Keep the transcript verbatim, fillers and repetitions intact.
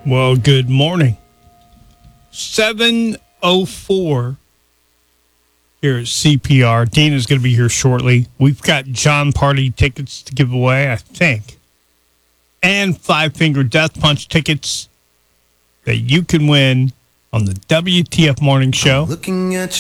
Well, good morning. seven oh four here at C P R. Dina's going to be here shortly. We've got John Party tickets to give away, I think. And Five Finger Death Punch tickets that you can win on the W T F Morning Show. Looking at